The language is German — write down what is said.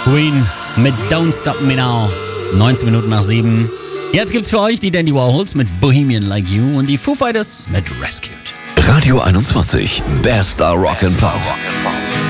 Queen mit Don't Stop Me Now. 19 Minuten nach 7. Jetzt gibt's für euch die Dandy Warhols mit Bohemian Like You und die Foo Fighters mit Rescued. Radio 21, bester Rock and Pop.